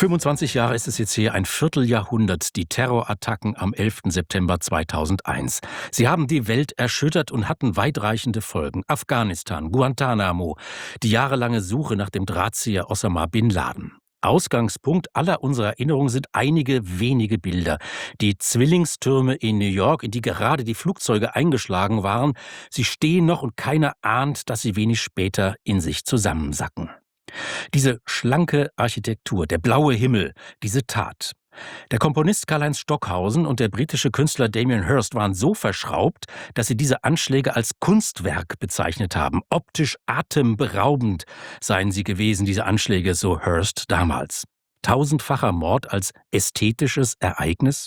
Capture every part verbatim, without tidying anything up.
fünfundzwanzig Jahre ist es jetzt her, ein Vierteljahrhundert, die Terrorattacken am elften September zweitausendeins. Sie haben die Welt erschüttert und hatten weitreichende Folgen. Afghanistan, Guantanamo, die jahrelange Suche nach dem Drahtzieher Osama bin Laden. Ausgangspunkt aller unserer Erinnerungen sind einige wenige Bilder. Die Zwillingstürme in New York, in die gerade die Flugzeuge eingeschlagen waren. Sie stehen noch und keiner ahnt, dass sie wenig später in sich zusammensacken. Diese schlanke Architektur, der blaue Himmel, diese Tat. Der Komponist Karlheinz Stockhausen und der britische Künstler Damien Hirst waren so verschraubt, dass sie diese Anschläge als Kunstwerk bezeichnet haben. Optisch atemberaubend seien sie gewesen, diese Anschläge, so Hirst damals. Tausendfacher Mord als ästhetisches Ereignis?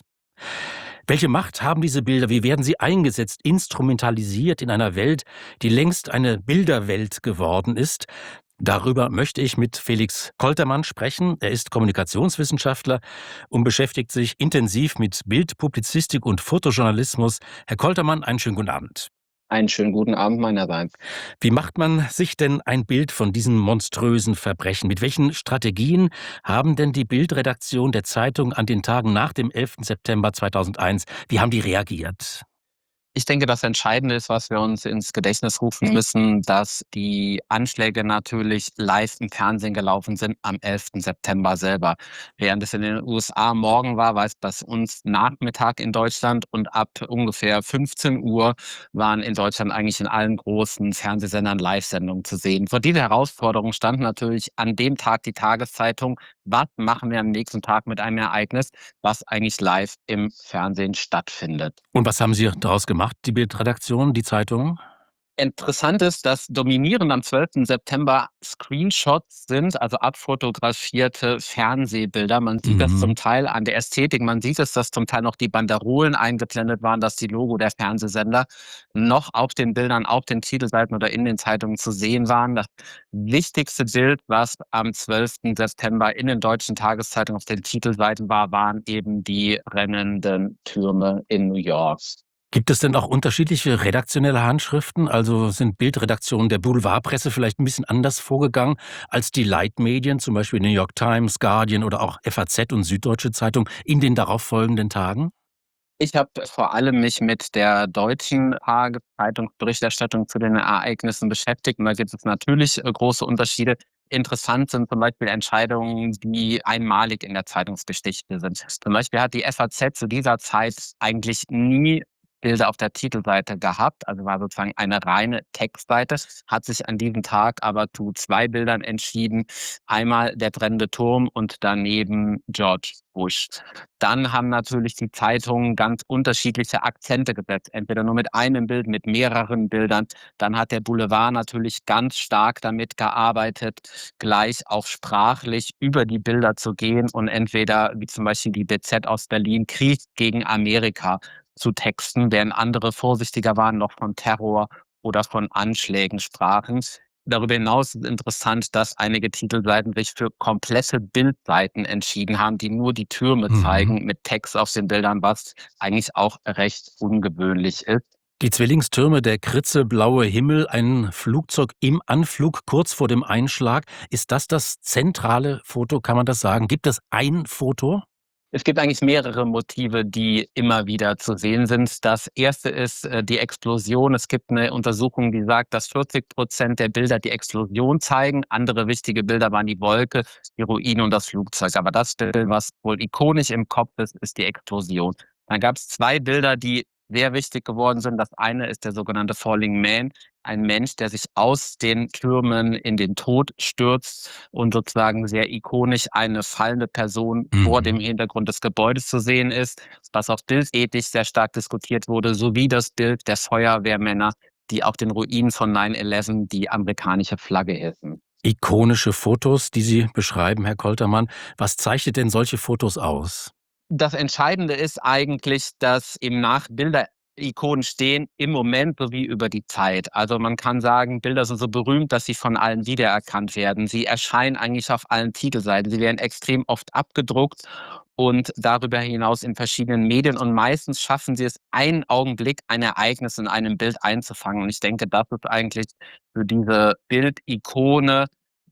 Welche Macht haben diese Bilder? Wie werden sie eingesetzt, instrumentalisiert in einer Welt, die längst eine Bilderwelt geworden ist? Darüber möchte ich mit Felix Koltermann sprechen. Er ist Kommunikationswissenschaftler und beschäftigt sich intensiv mit Bildpublizistik und Fotojournalismus. Herr Koltermann, einen schönen guten Abend. Einen schönen guten Abend meinerseits. Wie macht man sich denn ein Bild von diesen monströsen Verbrechen? Mit welchen Strategien haben denn die Bildredaktion der Zeitung an den Tagen nach dem elften September zweitausendeins, wie haben die reagiert? Ich denke, das Entscheidende ist, was wir uns ins Gedächtnis rufen müssen, dass die Anschläge natürlich live im Fernsehen gelaufen sind am elften September selber. Während es in den U S A morgen war, war es bei uns Nachmittag in Deutschland und ab ungefähr fünfzehn Uhr waren in Deutschland eigentlich in allen großen Fernsehsendern Live-Sendungen zu sehen. Vor dieser Herausforderung stand natürlich an dem Tag die Tageszeitung: Was machen wir am nächsten Tag mit einem Ereignis, was eigentlich live im Fernsehen stattfindet? Und was haben Sie daraus gemacht, die Bildredaktion, die Zeitung? Interessant ist, dass dominierend am zwölften September Screenshots sind, also abfotografierte Fernsehbilder. Man sieht Mhm. das zum Teil an der Ästhetik. Man sieht es, dass zum Teil noch die Banderolen eingeblendet waren, dass die Logo der Fernsehsender noch auf den Bildern, auf den Titelseiten oder in den Zeitungen zu sehen waren. Das wichtigste Bild, was am zwölften September in den deutschen Tageszeitungen auf den Titelseiten war, waren eben die brennenden Türme in New York. Gibt es denn auch unterschiedliche redaktionelle Handschriften? Also sind Bildredaktionen der Boulevardpresse vielleicht ein bisschen anders vorgegangen als die Leitmedien, zum Beispiel New York Times, Guardian oder auch F A Z und Süddeutsche Zeitung in den darauffolgenden Tagen? Ich habe vor allem mich mit der deutschen Tageszeitungsberichterstattung zu den Ereignissen beschäftigt. Und da gibt es natürlich äh, große Unterschiede. Interessant sind zum Beispiel Entscheidungen, die einmalig in der Zeitungsgeschichte sind. Zum Beispiel hat die F A Z zu dieser Zeit eigentlich nie Bilder auf der Titelseite gehabt, also war sozusagen eine reine Textseite, hat sich an diesem Tag aber zu zwei Bildern entschieden. Einmal der brennende Turm und daneben George Bush. Dann haben natürlich die Zeitungen ganz unterschiedliche Akzente gesetzt, entweder nur mit einem Bild, mit mehreren Bildern. Dann hat der Boulevard natürlich ganz stark damit gearbeitet, gleich auch sprachlich über die Bilder zu gehen und entweder, wie zum Beispiel die B Z aus Berlin, Krieg gegen Amerika zu texten, während andere vorsichtiger waren, noch von Terror oder von Anschlägen sprachen. Darüber hinaus ist interessant, dass einige Titelseiten sich für komplette Bildseiten entschieden haben, die nur die Türme Mhm. zeigen mit Text auf den Bildern, was eigentlich auch recht ungewöhnlich ist. Die Zwillingstürme, der kritzeblaue Himmel, ein Flugzeug im Anflug kurz vor dem Einschlag. Ist das das zentrale Foto, kann man das sagen? Gibt es ein Foto? Es gibt eigentlich mehrere Motive, die immer wieder zu sehen sind. Das erste ist äh, die Explosion. Es gibt eine Untersuchung, die sagt, dass vierzig Prozent der Bilder die Explosion zeigen. Andere wichtige Bilder waren die Wolke, die Ruine und das Flugzeug. Aber das Bild, was wohl ikonisch im Kopf ist, ist die Explosion. Dann gab es zwei Bilder, die sehr wichtig geworden sind. Das eine ist der sogenannte Falling Man, ein Mensch, der sich aus den Türmen in den Tod stürzt und sozusagen sehr ikonisch eine fallende Person Mhm. vor dem Hintergrund des Gebäudes zu sehen ist, was auf bildethisch sehr stark diskutiert wurde, sowie das Bild der Feuerwehrmänner, die auf den Ruinen von neun elf die amerikanische Flagge hissen. Ikonische Fotos, die Sie beschreiben, Herr Koltermann. Was zeichnet denn solche Fotos aus? Das Entscheidende ist eigentlich, dass eben nach Bilder Ikonen stehen im Moment sowie über die Zeit. Also man kann sagen, Bilder sind so berühmt, dass sie von allen wiedererkannt werden. Sie erscheinen eigentlich auf allen Titelseiten. Sie werden extrem oft abgedruckt und darüber hinaus in verschiedenen Medien. Und meistens schaffen sie es, einen Augenblick ein Ereignis in einem Bild einzufangen. Und ich denke, das ist eigentlich für diese Bildikone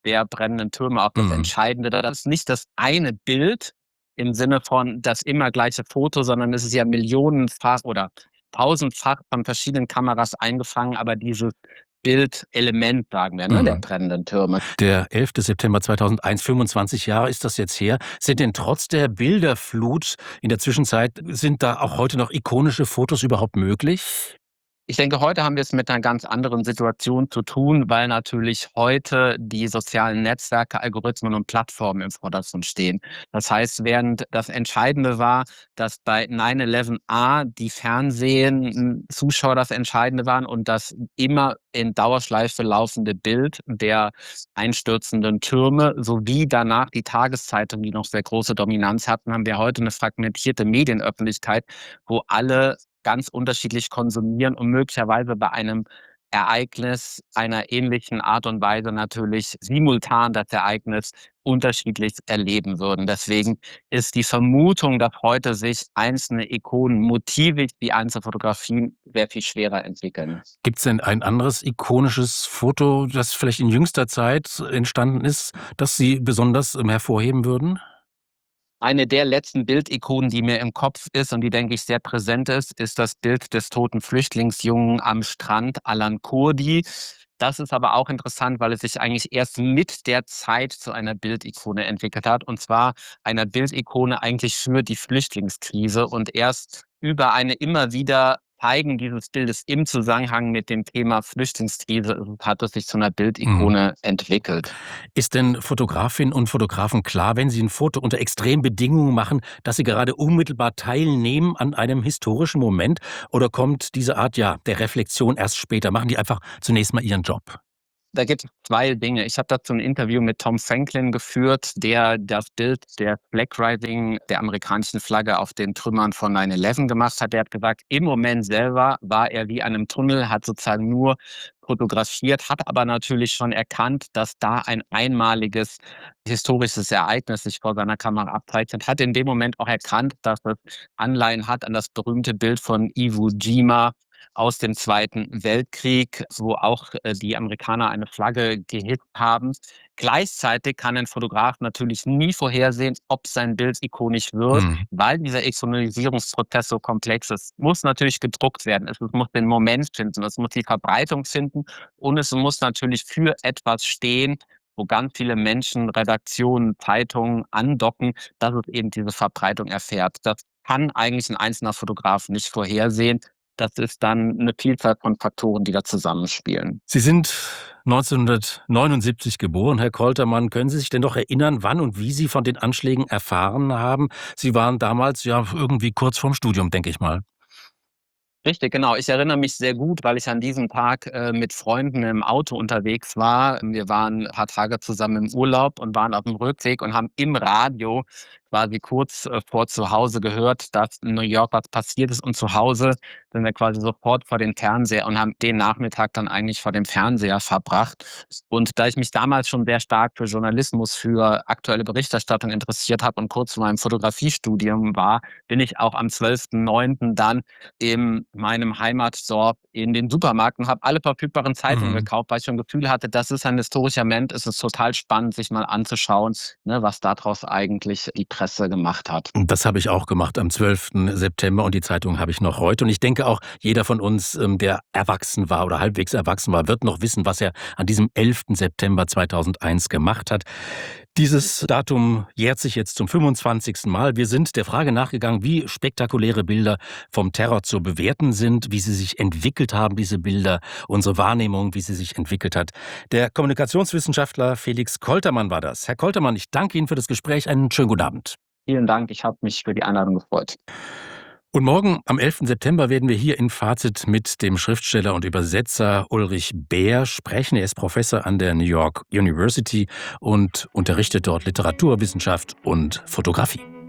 der brennenden Türme auch das Mhm. Entscheidende. Das ist nicht das eine Bild im Sinne von das immer gleiche Foto, sondern es ist ja millionenfach oder tausendfach von verschiedenen Kameras eingefangen, aber dieses Bildelement, sagen wir, ne, der Mhm. brennenden Türme. Der elfte September zweitausendeins, fünfundzwanzig Jahre ist das jetzt her. Sind denn trotz der Bilderflut in der Zwischenzeit, sind da auch heute noch ikonische Fotos überhaupt möglich? Ich denke, heute haben wir es mit einer ganz anderen Situation zu tun, weil natürlich heute die sozialen Netzwerke, Algorithmen und Plattformen im Vordergrund stehen. Das heißt, während das Entscheidende war, dass bei neun elf A die Fernsehen-Zuschauer das Entscheidende waren und das immer in Dauerschleife laufende Bild der einstürzenden Türme sowie danach die Tageszeitung, die noch sehr große Dominanz hatten, haben wir heute eine fragmentierte Medienöffentlichkeit, wo alle ganz unterschiedlich konsumieren und möglicherweise bei einem Ereignis einer ähnlichen Art und Weise natürlich simultan das Ereignis unterschiedlich erleben würden. Deswegen ist die Vermutung, dass heute sich einzelne Ikonen motivisch wie Einzelfotografien sehr viel schwerer entwickeln. Gibt es denn ein anderes ikonisches Foto, das vielleicht in jüngster Zeit entstanden ist, das Sie besonders ähm, hervorheben würden? Eine der letzten Bildikonen, die mir im Kopf ist und die, denke ich, sehr präsent ist, ist das Bild des toten Flüchtlingsjungen am Strand, Alan Kurdi. Das ist aber auch interessant, weil es sich eigentlich erst mit der Zeit zu einer Bildikone entwickelt hat, und zwar einer Bildikone eigentlich für die Flüchtlingskrise. Und erst über eine immer wieder Zeigen dieses Bildes im Zusammenhang mit dem Thema Flüchtlingskrise hat es sich zu einer Mhm. Bildikone entwickelt. Ist denn Fotografinnen und Fotografen klar, wenn sie ein Foto unter extremen Bedingungen machen, dass sie gerade unmittelbar teilnehmen an einem historischen Moment? Oder kommt diese Art, ja, der Reflexion erst später? Machen die einfach zunächst mal ihren Job? Da gibt es zwei Dinge. Ich habe dazu ein Interview mit Tom Franklin geführt, der das Bild der Flag Rising der amerikanischen Flagge auf den Trümmern von neun elf gemacht hat. Der hat gesagt, im Moment selber war er wie an einem Tunnel, hat sozusagen nur fotografiert, hat aber natürlich schon erkannt, dass da ein einmaliges historisches Ereignis sich vor seiner Kamera abzeichnet, hat in dem Moment auch erkannt, dass es Anleihen hat an das berühmte Bild von Iwo Jima aus dem Zweiten Weltkrieg, wo auch äh, die Amerikaner eine Flagge gehisst haben. Gleichzeitig kann ein Fotograf natürlich nie vorhersehen, ob sein Bild ikonisch wird, Mhm. weil dieser Ikonisierungsprozess so komplex ist. Es muss natürlich gedruckt werden, es muss den Moment finden, es muss die Verbreitung finden und es muss natürlich für etwas stehen, wo ganz viele Menschen, Redaktionen, Zeitungen andocken, dass es eben diese Verbreitung erfährt. Das kann eigentlich ein einzelner Fotograf nicht vorhersehen. Das ist dann eine Vielzahl von Faktoren, die da zusammenspielen. Sie sind neunzehnhundertneunundsiebzig geboren, Herr Koltermann. Können Sie sich denn noch erinnern, wann und wie Sie von den Anschlägen erfahren haben? Sie waren damals ja irgendwie kurz vorm Studium, denke ich mal. Richtig, genau. Ich erinnere mich sehr gut, weil ich an diesem Tag äh, mit Freunden im Auto unterwegs war. Wir waren ein paar Tage zusammen im Urlaub und waren auf dem Rückweg und haben im Radio quasi kurz äh, vor zu Hause gehört, dass in New York was passiert ist. Und zu Hause sind wir quasi sofort vor den Fernseher und haben den Nachmittag dann eigentlich vor dem Fernseher verbracht. Und da ich mich damals schon sehr stark für Journalismus, für aktuelle Berichterstattung interessiert habe und kurz vor meinem Fotografiestudium war, bin ich auch am zwölften neunten dann in meinem Heimatdorf in den Supermarkt und habe alle verfügbaren Zeitungen Mhm. gekauft, weil ich schon Gefühl hatte, das ist ein historischer Moment. Es ist total spannend, sich mal anzuschauen, ne, was daraus eigentlich die Presse gemacht hat. Und das habe ich auch gemacht am zwölften September und die Zeitung habe ich noch heute. Und ich denke auch, jeder von uns, ähm, der erwachsen war oder halbwegs erwachsen war, wird noch wissen, was er an diesem elften September zweitausendeins gemacht hat. Dieses Datum jährt sich jetzt zum fünfundzwanzigsten Mal. Wir sind der Frage nachgegangen, wie spektakuläre Bilder vom Terror zu bewerten sind, wie sie sich entwickelt haben, diese Bilder, unsere Wahrnehmung, wie sie sich entwickelt hat. Der Kommunikationswissenschaftler Felix Koltermann war das. Herr Koltermann, ich danke Ihnen für das Gespräch. Einen schönen guten Abend. Vielen Dank, ich habe mich für die Einladung gefreut. Und morgen am elften September werden wir hier in Fazit mit dem Schriftsteller und Übersetzer Ulrich Beer sprechen. Er ist Professor an der New York University und unterrichtet dort Literaturwissenschaft und Fotografie.